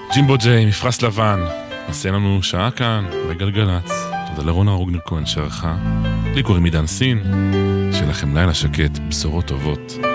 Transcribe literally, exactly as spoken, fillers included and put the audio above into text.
ג'ימבו ג'יי, מפרס לבן, עושה לנו שעה כאן בגלגלץ. תודה לרונה רוגנר כהן שערכה. לי קוראים עידן סין, שיהיה לכם לילה שקט, בשורות טובות.